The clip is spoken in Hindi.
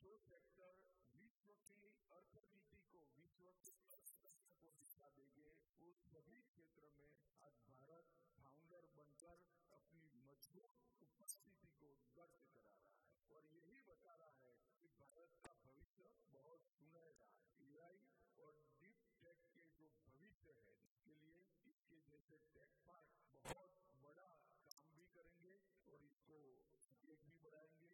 जो सेक्टर विश्व की अर्थनीति को, विश्व की अर्थव्यवस्था को दिशा देंगे, उस सभी क्षेत्र में आज भारत फाउंडर बनकर अपनी मजबूत उपस्थिति को दर्ज करा रहा है और यही बता रहा है कि भारत का भविष्य बहुत सुनहरा है। एआई और डीप टेक के जो भविष्य है, इसके लिए इसके जैसे टेक पार्क बहुत बड़ा काम भी करेंगे और इसको आगे भी बढ़ाएंगे।